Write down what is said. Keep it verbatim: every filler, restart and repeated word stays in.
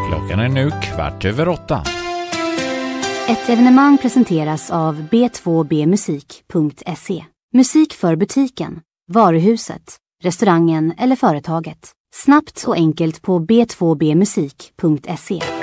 Klockan är nu kvart över åtta. Ett evenemang presenteras av b två b musik punkt se. Musik för butiken, varuhuset, restaurangen eller företaget. Snabbt och enkelt på b två b musik punkt se.